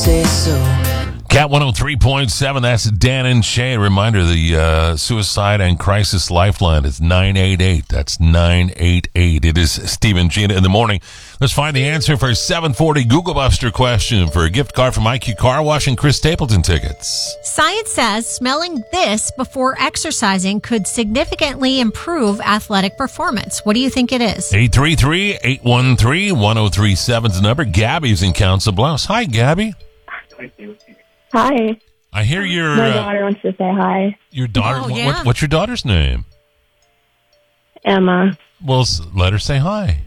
say so. Cat 103.7, that's Dan and Shay. A reminder, the Suicide and Crisis Lifeline is 988. That's 988. It is Steve and Gina in the morning. Let's find the answer for 740 Google Buster question for a gift card from IQ Car Wash and Chris Stapleton tickets. Science says smelling this before exercising could significantly improve athletic performance. What do you think it is? 833-813-1037 is the number. Gabby's in Council Bluffs. Hi, Gabby. Hi. I hear your... My daughter wants to say hi. Your daughter? Oh, yeah. What's your daughter's name? Emma. Well, let her say hi.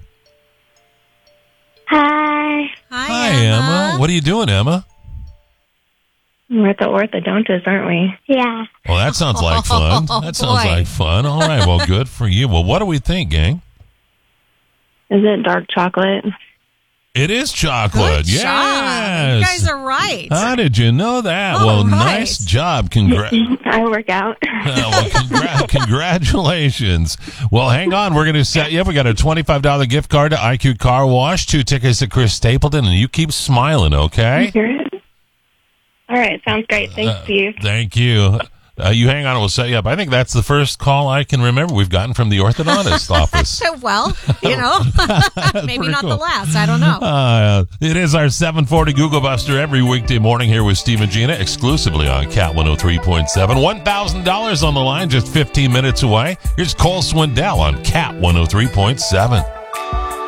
Hi. Hi, Emma. What are you doing, Emma? We're at the orthodontist, aren't we? Yeah. Well, that sounds like fun. That sounds boy. like fun. All right. Well, good for you. Well, what do we think, gang? Is it dark chocolate? It is chocolate. Good job. Yes. You guys are right. How did you know that? All well, right. nice job. I work out. Congratulations. Well, hang on. We're going to set you up. We got a $25 gift card to IQ Car Wash, 2 tickets to Chris Stapleton, and you keep smiling, okay? All right. Sounds great. Thanks, Steve. Thank you. You hang on, we'll set you up. I think that's the first call I can remember we've gotten from the orthodontist office. Well, maybe not cool. the last. I don't know. It is our 740 Google Buster every weekday morning here with Steve and Gina, exclusively on Cat 103.7. $1,000 on the line, just 15 minutes away. Here's Cole Swindell on Cat 103.7.